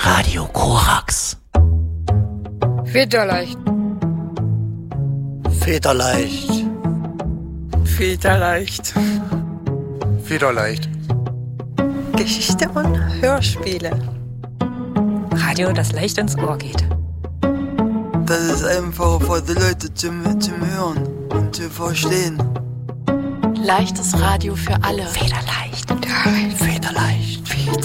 Radio Korax. Federleicht. Federleicht. Federleicht. Federleicht. Geschichte und Hörspiele. Radio, das leicht ins Ohr geht. Das ist einfach für die Leute zum Hören und zu verstehen. Leichtes Radio für alle. Federleicht. Federleicht.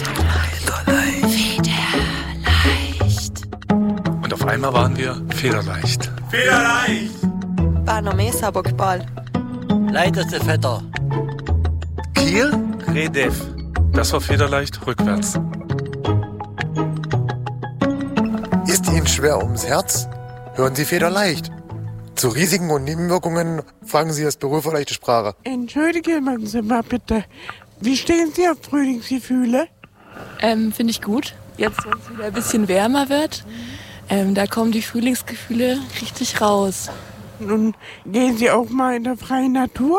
Federleicht. Und auf einmal waren wir federleicht. Federleicht! Barnomesa Bockball. Leichteste Vetter. Kiel? Redev. Das war federleicht rückwärts. Ist Ihnen schwer ums Herz? Hören Sie federleicht. Zu Risiken und Nebenwirkungen fragen Sie das Büro für leichte Sprache. Entschuldigen Sie mal bitte. Wie stehen Sie auf Frühlingsgefühle? Finde ich gut. Jetzt, wenn es wieder ein bisschen wärmer wird, da kommen die Frühlingsgefühle richtig raus. Nun gehen Sie auch mal in der freien Natur?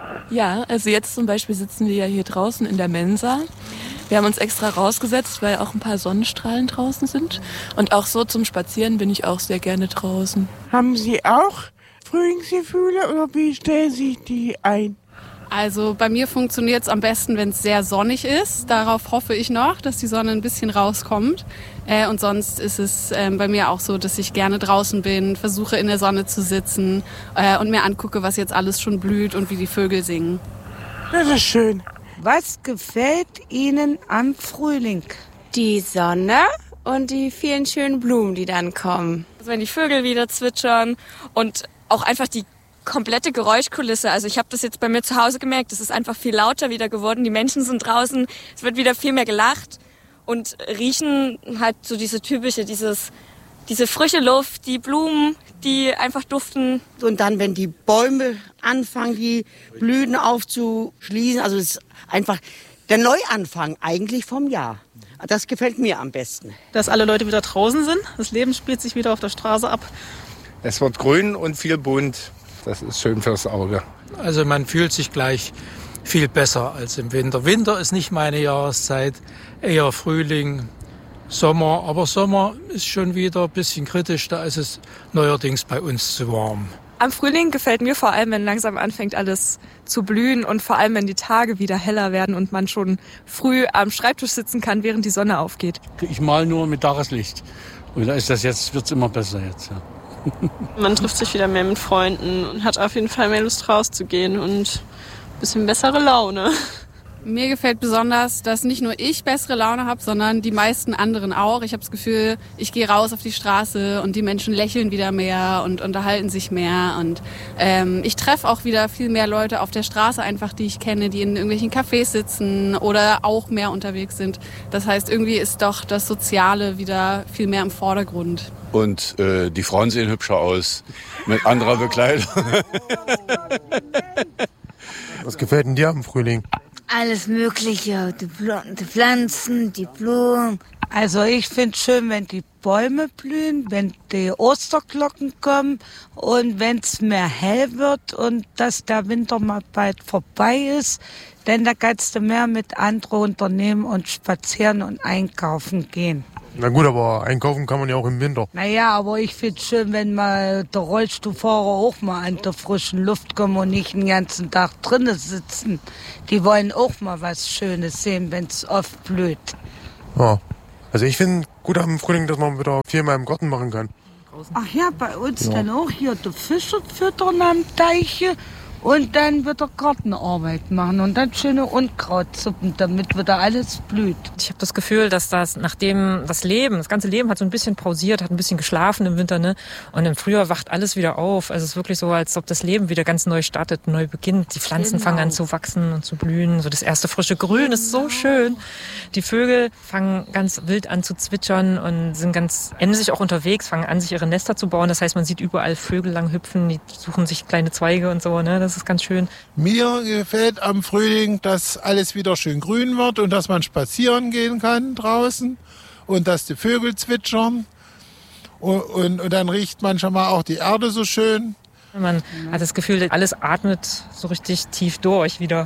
Ja, also jetzt zum Beispiel sitzen wir ja hier draußen in der Mensa. Wir haben uns extra rausgesetzt, weil auch ein paar Sonnenstrahlen draußen sind. Und auch so zum Spazieren bin ich auch sehr gerne draußen. Haben Sie auch Frühlingsgefühle oder wie stellen Sie die ein? Also bei mir funktioniert es am besten, wenn es sehr sonnig ist. Darauf hoffe ich noch, dass die Sonne ein bisschen rauskommt. Und sonst ist es bei mir auch so, dass ich gerne draußen bin, versuche in der Sonne zu sitzen und mir angucke, was jetzt alles schon blüht und wie die Vögel singen. Das ist schön. Was gefällt Ihnen am Frühling? Die Sonne und die vielen schönen Blumen, die dann kommen. Also wenn die Vögel wieder zwitschern und auch einfach die komplette Geräuschkulisse. Also ich habe das jetzt bei mir zu Hause gemerkt, es ist einfach viel lauter wieder geworden. Die Menschen sind draußen, es wird wieder viel mehr gelacht und riechen halt so diese typische, diese frische Luft, die Blumen, die einfach duften. Und dann, wenn die Bäume anfangen, die Blüten aufzuschließen, also es ist einfach der Neuanfang eigentlich vom Jahr. Das gefällt mir am besten. Dass alle Leute wieder draußen sind, das Leben spielt sich wieder auf der Straße ab. Es wird grün und viel bunt. Das ist schön fürs Auge. Also man fühlt sich gleich viel besser als im Winter. Winter ist nicht meine Jahreszeit, eher Frühling, Sommer. Aber Sommer ist schon wieder ein bisschen kritisch, da ist es neuerdings bei uns zu warm. Am Frühling gefällt mir vor allem, wenn langsam anfängt alles zu blühen und vor allem, wenn die Tage wieder heller werden und man schon früh am Schreibtisch sitzen kann, während die Sonne aufgeht. Ich male nur mit Tageslicht und da ist das jetzt, wird's immer besser jetzt, ja. Man trifft sich wieder mehr mit Freunden und hat auf jeden Fall mehr Lust rauszugehen und ein bisschen bessere Laune. Mir gefällt besonders, dass nicht nur ich bessere Laune habe, sondern die meisten anderen auch. Ich habe das Gefühl, ich gehe raus auf die Straße und die Menschen lächeln wieder mehr und unterhalten sich mehr. Und ich treffe auch wieder viel mehr Leute auf der Straße einfach, die ich kenne, die in irgendwelchen Cafés sitzen oder auch mehr unterwegs sind. Das heißt, irgendwie ist doch das Soziale wieder viel mehr im Vordergrund. Und die Frauen sehen hübscher aus, mit anderer Bekleidung. Was gefällt denn dir am Frühling? Alles Mögliche, die Pflanzen, die Blumen. Also ich finde es schön, wenn die Bäume blühen, wenn die Osterglocken kommen und wenn es mehr hell wird und dass der Winter mal bald vorbei ist. Denn da kannst du mehr mit anderen unternehmen und spazieren und einkaufen gehen. Na gut, aber einkaufen kann man ja auch im Winter. Naja, aber ich finde es schön, wenn mal der Rollstuhlfahrer auch mal an der frischen Luft kommen und nicht den ganzen Tag drinnen sitzen. Die wollen auch mal was Schönes sehen, wenn es oft blüht. Ja, also ich finde gut am Frühling, dass man wieder viel mehr im Garten machen kann. Ach ja, bei uns dann auch hier die Fische füttern am Teiche. Und dann wird er Gartenarbeit machen und dann schöne Unkrautsuppen, damit wieder alles blüht. Ich habe das Gefühl, dass nachdem das ganze Leben hat so ein bisschen pausiert, hat ein bisschen geschlafen im Winter, ne? Und im Frühjahr wacht alles wieder auf. Also es ist wirklich so, als ob das Leben wieder ganz neu startet, neu beginnt. Die Pflanzen fangen an zu wachsen und zu blühen. So das erste frische Grün ist so schön. Die Vögel fangen ganz wild an zu zwitschern und sind ganz emsig auch unterwegs, fangen an, sich ihre Nester zu bauen. Das heißt, man sieht überall Vögel lang hüpfen, die suchen sich kleine Zweige und so, ne? Das ist ganz schön. Mir gefällt am Frühling, dass alles wieder schön grün wird und dass man spazieren gehen kann draußen und dass die Vögel zwitschern und dann riecht man schon mal auch die Erde so schön. Man hat das Gefühl, alles atmet so richtig tief durch wieder.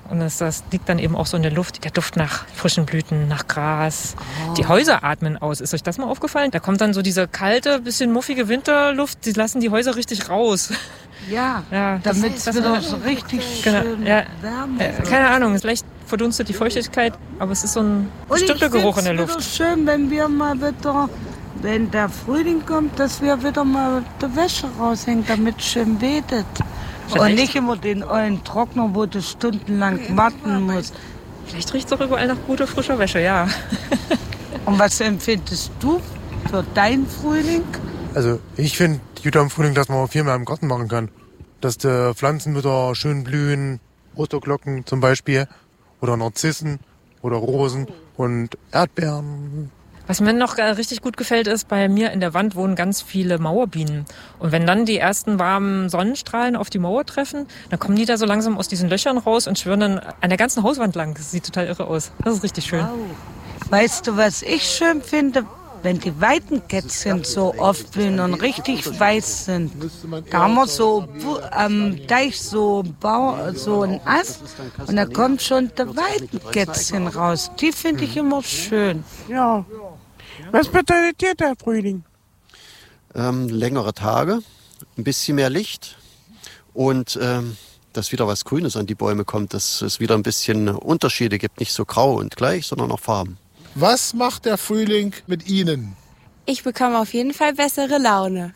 Und das liegt dann eben auch so in der Luft, der Duft nach frischen Blüten, nach Gras. Die Häuser atmen aus. Ist euch das mal aufgefallen? Da kommt dann so diese kalte, bisschen muffige Winterluft, die lassen die Häuser richtig raus. Ja, ja, damit es wieder so richtig schön wärmer wird. Keine Ahnung, vielleicht verdunstet die Feuchtigkeit, aber es ist so ein bestimmter Geruch in der Luft. Es ist schön, wenn wir mal wieder, wenn der Frühling kommt, dass wir wieder mal die Wäsche raushängen, damit es schön weht. Und nicht immer den ollen Trockner, wo du stundenlang warten musst. Vielleicht riecht es auch überall nach guter, frischer Wäsche, ja. Und was empfindest du für deinen Frühling? Also ich finde gut am Frühling, dass man viel mehr im Garten machen kann. Dass die Pflanzen wieder schön blühen, Osterglocken zum Beispiel, oder Narzissen oder Rosen und Erdbeeren. Was mir noch richtig gut gefällt, ist, bei mir in der Wand wohnen ganz viele Mauerbienen. Und wenn dann die ersten warmen Sonnenstrahlen auf die Mauer treffen, dann kommen die da so langsam aus diesen Löchern raus und schwirren dann an der ganzen Hauswand lang. Das sieht total irre aus. Das ist richtig schön. Wow. Weißt du, was ich schön finde? Wenn die Weidenkätzchen so oft blühen und richtig weiß sind. Da haben wir so am Deich so einen Ast und da kommt schon der Weidenkätzchen raus. Die finde ich immer schön. Ja. Was bedeutet dir der Frühling? Längere Tage, ein bisschen mehr Licht und dass wieder was Grünes an die Bäume kommt, dass es wieder ein bisschen Unterschiede gibt, nicht so grau und gleich, sondern auch Farben. Was macht der Frühling mit Ihnen? Ich bekomme auf jeden Fall bessere Laune.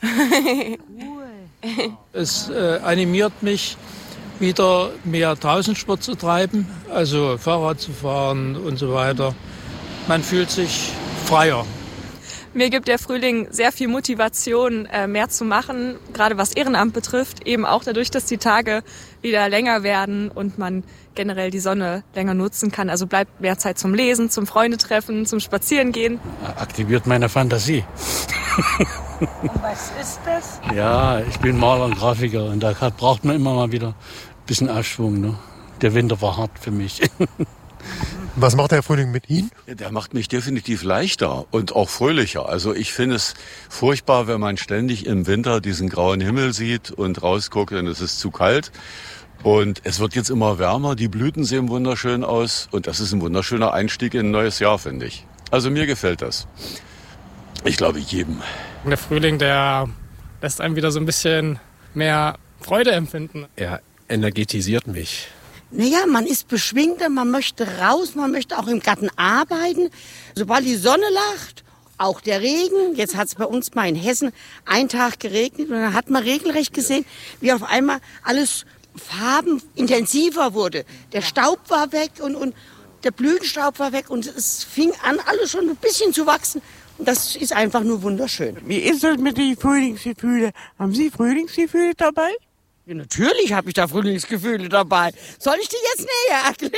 Es animiert mich, wieder mehr Draußensport zu treiben, also Fahrrad zu fahren und so weiter. Man fühlt sich freier. Mir gibt der Frühling sehr viel Motivation, mehr zu machen, gerade was Ehrenamt betrifft. Eben auch dadurch, dass die Tage wieder länger werden und man generell die Sonne länger nutzen kann. Also bleibt mehr Zeit zum Lesen, zum Freundetreffen, zum Spazierengehen. Aktiviert meine Fantasie. Und was ist das? Ja, ich bin Maler und Grafiker und da braucht man immer mal wieder ein bisschen Aufschwung. Ne? Der Winter war hart für mich. Was macht der Frühling mit Ihnen? Der macht mich definitiv leichter und auch fröhlicher. Also ich finde es furchtbar, wenn man ständig im Winter diesen grauen Himmel sieht und rausguckt und es ist zu kalt. Und es wird jetzt immer wärmer, die Blüten sehen wunderschön aus und das ist ein wunderschöner Einstieg in ein neues Jahr, finde ich. Also mir gefällt das. Ich glaube jedem. Der Frühling, der lässt einem wieder so ein bisschen mehr Freude empfinden. Er energetisiert mich. Naja, man ist beschwingter, man möchte raus, man möchte auch im Garten arbeiten. Sobald die Sonne lacht, auch der Regen. Jetzt hat es bei uns mal in Hessen einen Tag geregnet und dann hat man regelrecht gesehen, wie auf einmal alles Farben intensiver wurde. Der Staub war weg und der Blütenstaub war weg und es fing an, alles schon ein bisschen zu wachsen. Und das ist einfach nur wunderschön. Wie ist das mit den Frühlingsgefühlen? Haben Sie Frühlingsgefühle dabei? Ja, natürlich habe ich da Frühlingsgefühle dabei. Soll ich die jetzt näher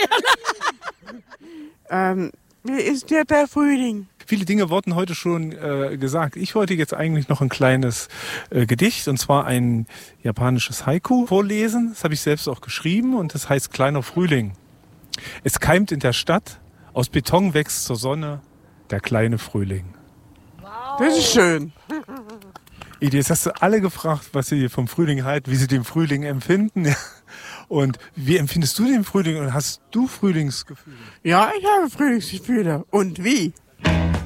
erklären? Wie ist dir der Frühling? Viele Dinge wurden heute schon gesagt. Ich wollte jetzt eigentlich noch ein kleines Gedicht, und zwar ein japanisches Haiku vorlesen. Das habe ich selbst auch geschrieben und das heißt Kleiner Frühling. Es keimt in der Stadt, aus Beton wächst zur Sonne der kleine Frühling. Wow. Das ist schön. Jetzt hast du alle gefragt, was sie vom Frühling halten, wie sie den Frühling empfinden. Und wie empfindest du den Frühling und hast du Frühlingsgefühle? Ja, ich habe Frühlingsgefühle. Und wie?